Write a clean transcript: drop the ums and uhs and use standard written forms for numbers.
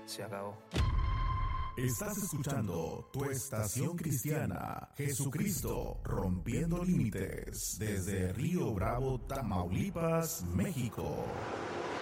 Se acabó. Estás escuchando tu estación cristiana, Jesucristo rompiendo límites, desde Río Bravo, Tamaulipas, México.